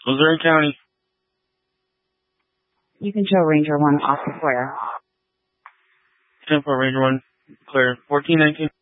Missouri County. You can show Ranger 1 off the square. 10-4 Ranger 1, clear. 1419.